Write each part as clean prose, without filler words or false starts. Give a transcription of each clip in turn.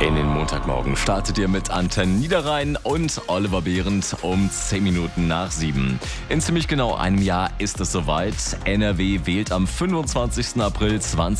In den Montagmorgen startet ihr mit Antenne Niederrhein und Oliver Behrendt um 10 Minuten nach 7. In ziemlich genau einem Jahr ist es soweit. NRW wählt am 25. April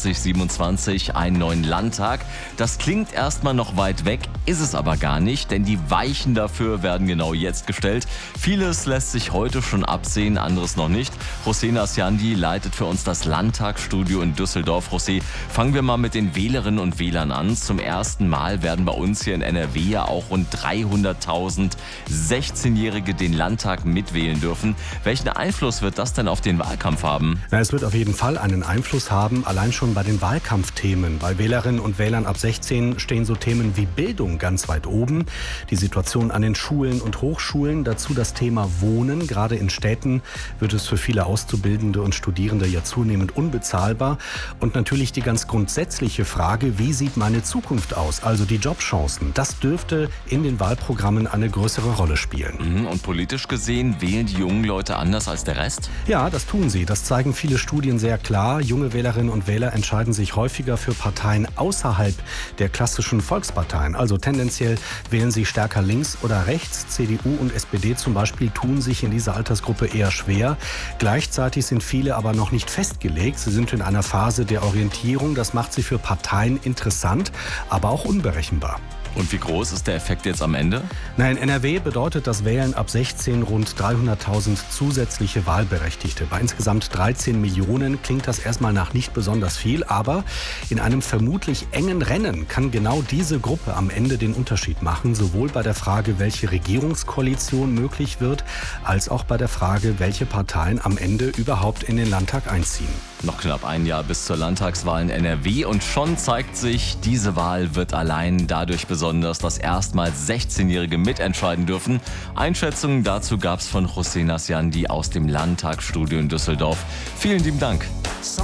2027 einen neuen Landtag. Das klingt erstmal noch weit weg, ist es aber gar nicht, denn die Weichen dafür werden genau jetzt gestellt. Vieles lässt sich heute schon absehen, anderes noch nicht. José Nasciandi leitet für uns das Landtagsstudio in Düsseldorf. José, fangen wir mal mit den Wählerinnen und Wählern an. Zum ersten Mal werden bei uns hier in NRW ja auch rund 300.000 16-Jährige den Landtag mitwählen dürfen. Welchen Einfluss wird das denn auf den Wahlkampf haben? Na, es wird auf jeden Fall einen Einfluss haben, allein schon bei den Wahlkampfthemen. Bei Wählerinnen und Wählern ab 16 stehen so Themen wie Bildung ganz weit oben, die Situation an den Schulen und Hochschulen, dazu das Thema Wohnen. Gerade in Städten wird es für viele Auszubildende und Studierende ja zunehmend unbezahlbar. Und natürlich die ganz grundsätzliche Frage, wie sieht meine Zukunft aus? Also die Jobchancen. Das dürfte in den Wahlprogrammen eine größere Rolle spielen. Und politisch gesehen wählen die jungen Leute anders als der Rest? Ja, das tun sie. Das zeigen viele Studien sehr klar. Junge Wählerinnen und Wähler entscheiden sich häufiger für Parteien außerhalb der klassischen Volksparteien. Also tendenziell wählen sie stärker links oder rechts. CDU und SPD zum Beispiel tun sich in dieser Altersgruppe eher schwer. Gleichzeitig sind viele aber noch nicht festgelegt. Sie sind in einer Phase der Orientierung. Das macht sie für Parteien interessant, aber auch unberechenbar. Und wie groß ist der Effekt jetzt am Ende? Na, in NRW bedeutet das Wählen ab 16 rund 300.000 zusätzliche Wahlberechtigte. Bei insgesamt 13 Millionen klingt das erstmal nach nicht besonders viel, aber in einem vermutlich engen Rennen kann genau diese Gruppe am Ende den Unterschied machen, sowohl bei der Frage, welche Regierungskoalition möglich wird, als auch bei der Frage, welche Parteien am Ende überhaupt in den Landtag einziehen. Noch knapp ein Jahr bis zur Landtagswahl in NRW und schon zeigt sich, diese Wahl wird allein dadurch besonders, dass erstmals 16-Jährige mitentscheiden dürfen. Einschätzungen dazu gab es von José Nasciandi aus dem Landtagsstudio in Düsseldorf. Vielen lieben Dank.